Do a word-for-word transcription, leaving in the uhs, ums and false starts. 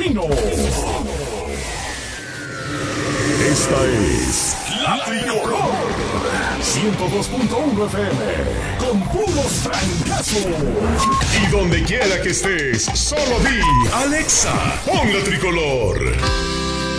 Caminos. Esta es La Tricolor ciento dos punto uno F M con puros francazos. Y donde quiera que estés, solo di Alexa, pon La Tricolor.